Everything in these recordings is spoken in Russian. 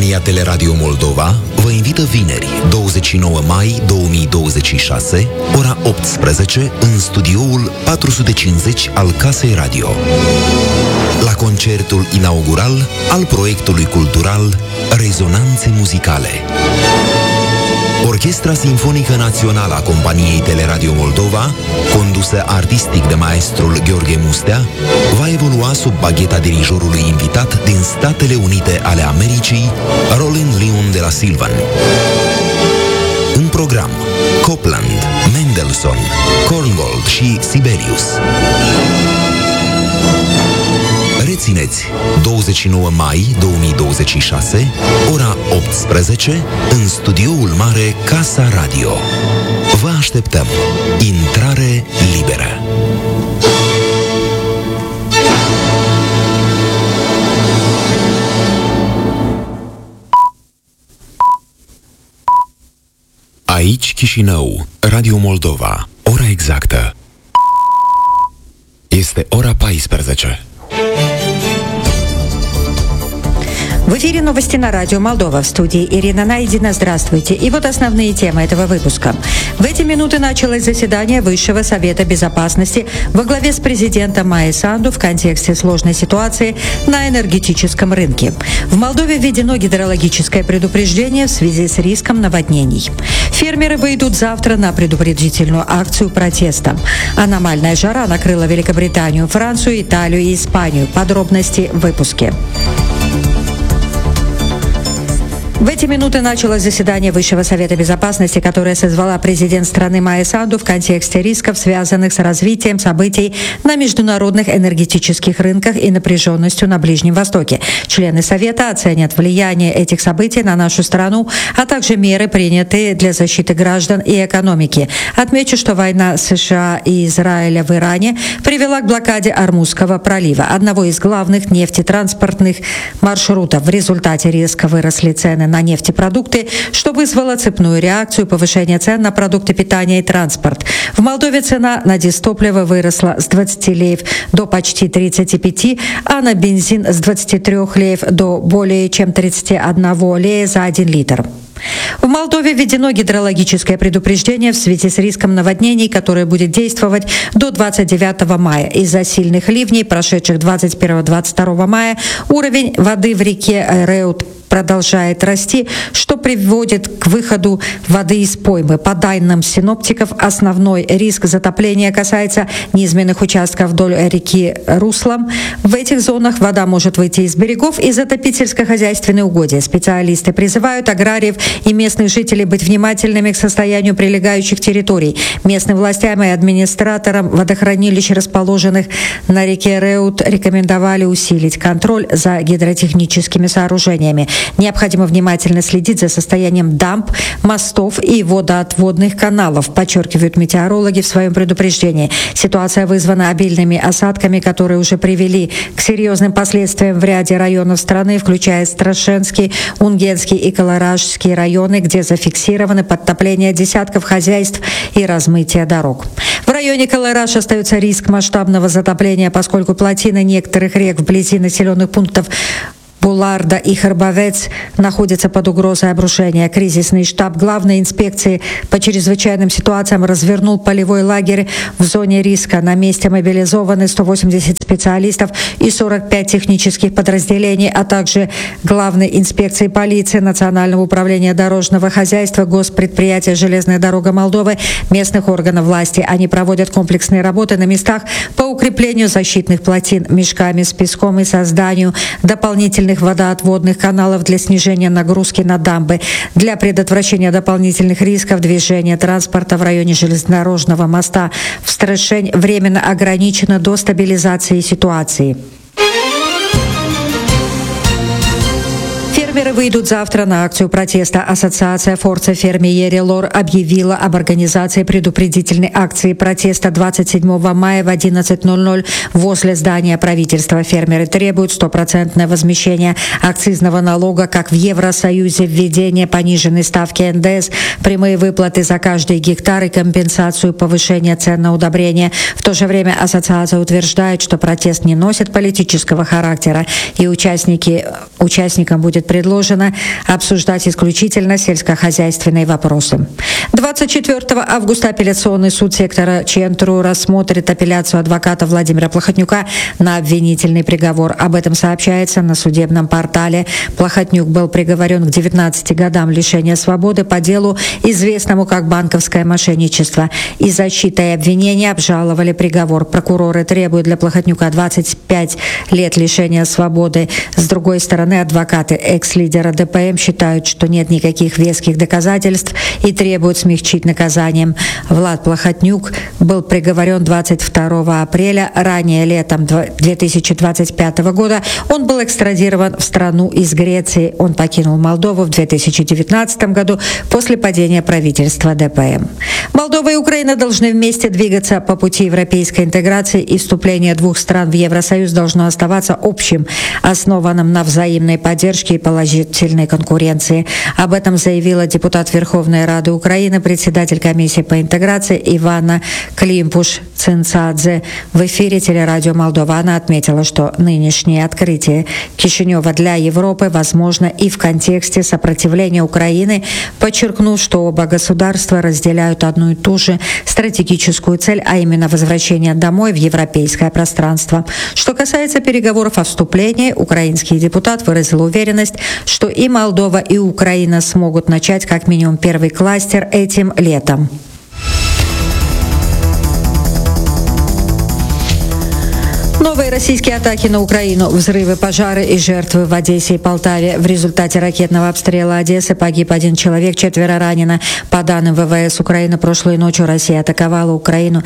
Compania Teleradio Moldova vă invită vineri, 29 mai 2026, ora 18, în studioul 450 al Casei Radio, la concertul inaugural al proiectului cultural Rezonanțe Muzicale. Orchestra Sinfonică Națională a Companiei Teleradio Moldova, condusă artistic de maestrul Gheorghe Mustea, va evolua sub bagheta dirijorului invitat din Statele Unite ale Americii, Roland Leon de la Silvan. În program, Copland, Mendelssohn, Korngold și Sibelius. Rețineți, 29 mai 2026, ora 18, în studioul mare Casa Radio. Vă așteptăm. Intrare liberă. Aici Chișinău, Radio Moldova. Ora exactă este ora 14. В эфире новости на радио Молдова. В студии Ирина Найдина. Здравствуйте. И вот основные темы этого выпуска. В эти минуты началось заседание Высшего Совета Безопасности во главе с президентом Майей Санду в контексте сложной ситуации на энергетическом рынке. В Молдове введено гидрологическое предупреждение в связи с риском наводнений. Фермеры выйдут завтра на предупредительную акцию протеста. Аномальная жара накрыла Великобританию, Францию, Италию и Испанию. Подробности в выпуске. В эти минуты началось заседание Высшего Совета Безопасности, которое созвала президент страны Майя Санду в контексте рисков, связанных с развитием событий на международных энергетических рынках и напряженностью на Ближнем Востоке. Члены Совета оценят влияние этих событий на нашу страну, а также меры, принятые для защиты граждан и экономики. Отмечу, что война США и Израиля в Иране привела к блокаде Ормузского пролива, одного из главных нефтетранспортных маршрутов. В результате резко выросли цены на нефтепродукты, что вызвало цепную реакцию повышения цен на продукты питания и транспорт. В Молдове цена на дизтопливо выросла с 20 леев до почти 35, а на бензин с 23 леев до более чем 31 лея за 1 литр. В Молдове введено гидрологическое предупреждение в связи с риском наводнений, которое будет действовать до 29 мая. Из-за сильных ливней, прошедших 21-22 мая, уровень воды в реке Реут продолжает расти, что приводит к выходу воды из поймы. По данным синоптиков, основной риск затопления касается низменных участков вдоль реки Руслом. В этих зонах вода может выйти из берегов и затопить сельскохозяйственные угодья. Специалисты призывают аграриев и местных жителей быть внимательными к состоянию прилегающих территорий. Местным властям и администраторам водохранилищ, расположенных на реке Реут, рекомендовали усилить контроль за гидротехническими сооружениями. Необходимо внимательно следить за состоянием дамб, мостов и водоотводных каналов, подчеркивают метеорологи в своем предупреждении. Ситуация вызвана обильными осадками, которые уже привели к серьезным последствиям в ряде районов страны, включая Страшенский, Унгенский и Колоражский районы, где зафиксированы подтопления десятков хозяйств и размытие дорог. В районе Колораж остается риск масштабного затопления, поскольку плотины некоторых рек вблизи населенных пунктов Буларда и Харбовец находятся под угрозой обрушения. Кризисный штаб Главной инспекции по чрезвычайным ситуациям развернул полевой лагерь в зоне риска. На месте мобилизованы 180 специалистов и 45 технических подразделений, а также Главной инспекции полиции, Национального управления дорожного хозяйства, Госпредприятия «Железная дорога Молдовы», местных органов власти. Они проводят комплексные работы на местах по укреплению защитных плотин мешками с песком и созданию дополнительных водоотводных каналов для снижения нагрузки на дамбы. Для предотвращения дополнительных рисков движения транспорта в районе железнодорожного моста в Страшень временно ограничено до стабилизации ситуации. Фермеры выйдут завтра на акцию протеста. Ассоциация Форца Фермиери Лор объявила об организации предупредительной акции протеста 27 мая в 11:00 возле здания правительства. Фермеры требуют 100% возмещения акцизного налога, как в Евросоюзе, введение пониженной ставки НДС, прямые выплаты за каждый гектар и компенсацию повышения цен на удобрения. В то же время ассоциация утверждает, что протест не носит политического характера, и участникам будет предложено предложено обсуждать исключительно сельскохозяйственные вопросы. 24 августа апелляционный суд сектора Чентру рассмотрит апелляцию адвоката Владимира Плохотнюка на обвинительный приговор. Об этом сообщается на судебном портале. Плохотнюк был приговорен к 19 годам лишения свободы по делу, известному как банковское мошенничество. И защита и обвинение обжаловали приговор. Прокуроры требуют для Плохотнюка 25 лет лишения свободы. С другой стороны, адвокаты экс-лидера ДПМ считают, что нет никаких веских доказательств и требуют смягчить наказанием. Влад Плохотнюк был приговорен 22 апреля. Ранее, летом 2025 года, он был экстрадирован в страну из Греции. Он покинул Молдову в 2019 году после падения правительства ДПМ. Молдова и Украина должны вместе двигаться по пути европейской интеграции, и вступление двух стран в Евросоюз должно оставаться общим, основанным на взаимной поддержке и положительной конкуренции. Об этом заявила депутат Верховной Рады Украины, председатель комиссии по интеграции Ивана Климпуш-Цинцадзе. В эфире телерадио Молдова она отметила, что нынешнее открытие Кишинева для Европы возможно и в контексте сопротивления Украины, подчеркнув, что оба государства разделяют одну и ту же стратегическую цель, а именно возвращение домой в европейское пространство. Что касается переговоров о вступлении, украинский депутат выразил уверенность, что и Молдова, и Украина смогут начать как минимум первый кластер этим летом. Новые российские атаки на Украину, взрывы, пожары и жертвы в Одессе и Полтаве. В результате ракетного обстрела Одессы погиб 1 человек, 4 ранено. По данным ВВС Украины, прошлой ночью Россия атаковала Украину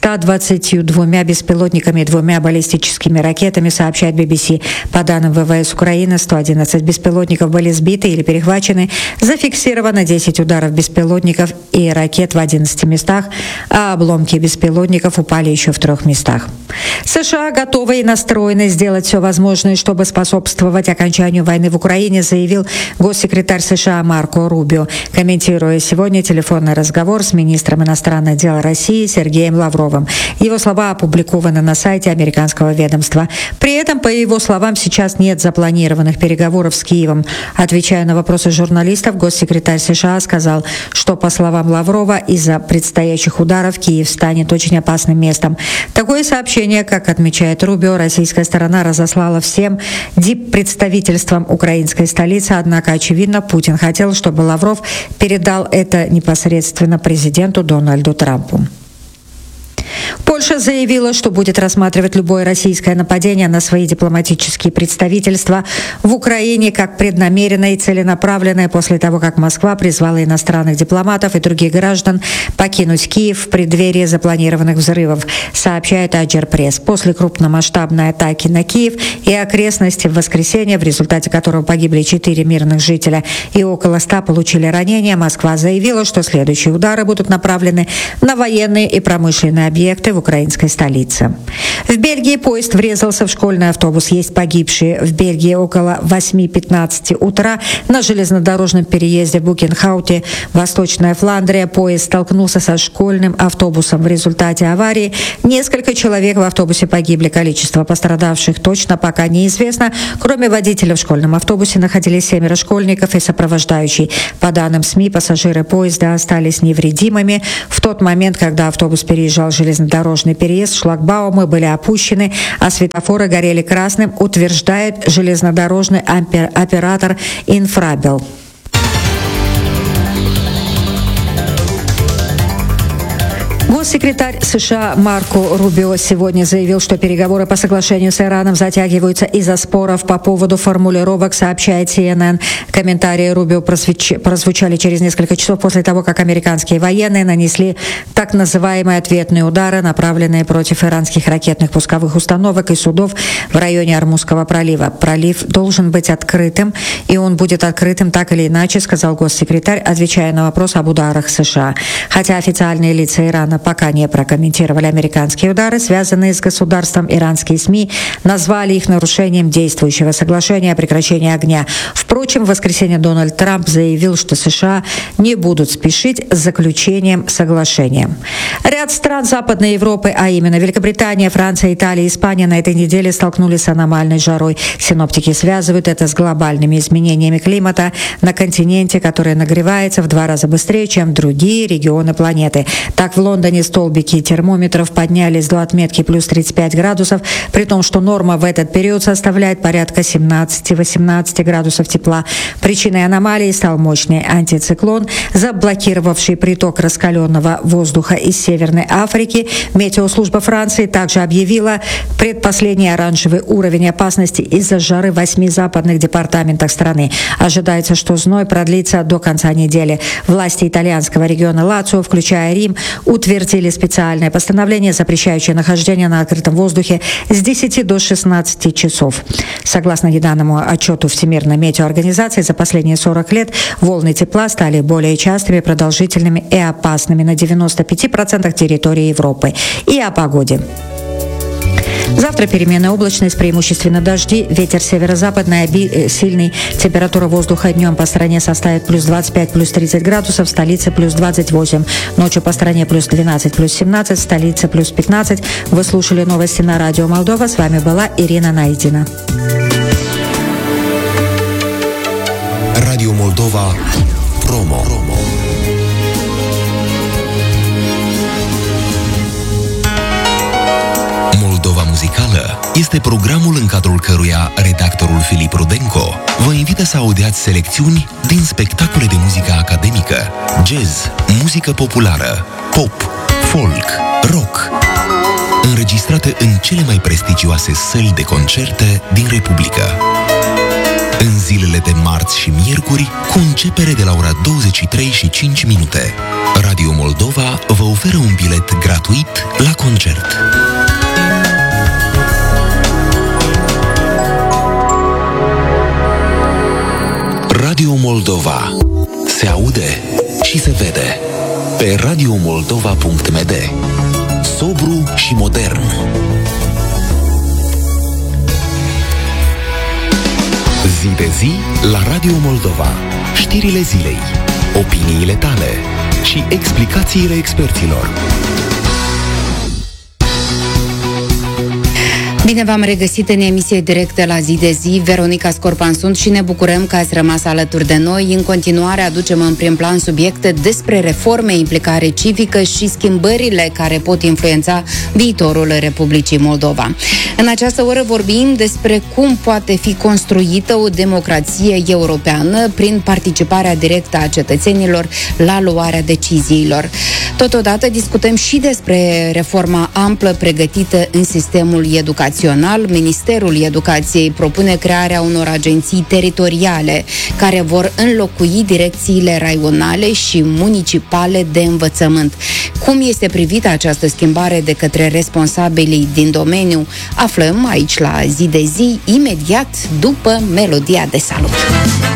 122 беспилотниками и 2 баллистическими ракетами, сообщает BBC. По данным ВВС Украины, 111 беспилотников были сбиты или перехвачены. Зафиксировано 10 ударов беспилотников и ракет в 11 местах, а обломки беспилотников упали еще в 3 местах. США готовы и настроены сделать все возможное, чтобы способствовать окончанию войны в Украине, заявил госсекретарь США Марко Рубио, комментируя сегодня телефонный разговор с министром иностранных дел России Сергеем Лавровым. Его слова опубликованы на сайте американского ведомства. При этом, по его словам, сейчас нет запланированных переговоров с Киевом. Отвечая на вопросы журналистов, госсекретарь США сказал, что, по словам Лаврова, из-за предстоящих ударов Киев станет очень опасным местом. Такое сообщение, как отмечает Рубио, российская сторона разослала всем диппредставительствам украинской столицы, однако, очевидно, Путин хотел, чтобы Лавров передал это непосредственно президенту Дональду Трампу. Польша заявила, что будет рассматривать любое российское нападение на свои дипломатические представительства в Украине как преднамеренное и целенаправленное после того, как Москва призвала иностранных дипломатов и других граждан покинуть Киев в преддверии запланированных взрывов, сообщает Аджер Пресс. После крупномасштабной атаки на Киев и окрестности в воскресенье, в результате которого погибли 4 мирных жителя и около 100 получили ранения, Москва заявила, что следующие удары будут направлены на военные и промышленные объекты в украинской столице. В Бельгии поезд врезался в школьный автобус. Есть погибшие. В Бельгии около 8:15 утра на железнодорожном переезде в Букенхауте, Восточная Фландрия, поезд столкнулся со школьным автобусом. В результате аварии несколько человек в автобусе погибли. Количество пострадавших точно пока неизвестно. Кроме водителя в школьном автобусе находились 7 школьников и сопровождающий. По данным СМИ, пассажиры поезда остались невредимыми. В тот момент, когда автобус переезжал железнодорожный переезд, шлагбаумы были опущены, а светофоры горели красным, утверждает железнодорожный оператор Инфрабел. Госсекретарь США Марко Рубио сегодня заявил, что переговоры по соглашению с Ираном затягиваются из-за споров по поводу формулировок, сообщает CNN. Комментарии Рубио прозвучали через несколько часов после того, как американские военные нанесли так называемые ответные удары, направленные против иранских ракетных пусковых установок и судов в районе Ормузского пролива. Пролив должен быть открытым, и он будет открытым так или иначе, сказал госсекретарь, отвечая на вопрос об ударах США. Хотя официальные лица Ирана пока не прокомментировали американские удары, связанные с государством. Иранские СМИ назвали их нарушением действующего соглашения о прекращении огня. Впрочем, в воскресенье Дональд Трамп заявил, что США не будут спешить с заключением соглашения. Ряд стран Западной Европы, а именно Великобритания, Франция, Италия и Испания, на этой неделе столкнулись с аномальной жарой. Синоптики связывают это с глобальными изменениями климата на континенте, который нагревается в 2 раза быстрее, чем другие регионы планеты. Так, в Лондоне столбики термометров поднялись до отметки плюс 35 градусов, при том, что норма в этот период составляет порядка 17-18 градусов тепла. Причиной аномалии стал мощный антициклон, заблокировавший приток раскаленного воздуха из Северной Африки. Метеослужба Франции также объявила предпоследний оранжевый уровень опасности из-за жары в 8 западных департаментах страны. Ожидается, что зной продлится до конца недели. Власти итальянского региона Лацио, включая Рим, утвердили специальное постановление, запрещающее нахождение на открытом воздухе с 10 до 16 часов. Согласно недавнему отчету Всемирной метеоорганизации, за последние 40 лет волны тепла стали более частыми, продолжительными и опасными на 95% территории Европы. И о погоде. Завтра переменная облачность, преимущественно дожди, ветер северо-западный, сильный, температура воздуха днем по стране составит плюс 25, плюс 30 градусов, в столице плюс 28, ночью по стране плюс 12, плюс 17, в столице плюс 15. Вы слушали новости на Радио Молдова, с вами была Ирина Найдина. Радио Молдова. Промо. Moldova Muzicală este programul în cadrul căruia redactorul Filip Rudenko vă invită să audiați selecțiuni din spectacole de muzică academică, jazz, muzică populară, pop, folk, rock, înregistrate în cele mai prestigioase săli de concerte din Republică. În zilele de marți și miercuri, cu începere de la ora 23:05, Radio Moldova vă oferă un bilet gratuit la concert. Radio Moldova. Se aude și se vede pe radiomoldova.md. Sobru și modern. Zi de zi la Radio Moldova. Știrile zilei, opiniile tale și explicațiile experților. Bine v-am regăsit în emisie directă la Zi de Zi. Veronica Scorpan sunt și ne bucurăm că ați rămas alături de noi. În continuare aducem în prim plan subiecte despre reforme, implicare civică și schimbările care pot influența viitorul Republicii Moldova. În această oră vorbim despre cum poate fi construită o democrație europeană prin participarea directă a cetățenilor la luarea deciziilor. Totodată discutăm și despre reforma amplă pregătită în sistemul educațional. Ministerul Educației propune crearea unor agenții teritoriale care vor înlocui direcțiile raionale și municipale de învățământ. Cum este privită această schimbare de către responsabilii din domeniu? Aflăm aici la Zi de Zi, imediat după melodia de salut.